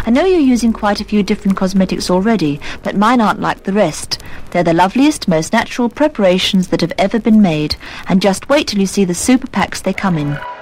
I know you're using quite a few different cosmetics already, but mine aren't like the rest. They're the loveliest, most natural preparations that have ever been made, and just wait till you see the super packs they come in.